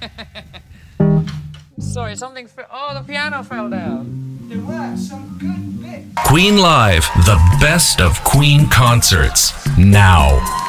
Sorry, something. Oh, the piano fell down. There were some good bits. Queen Live, the best of Queen concerts, now.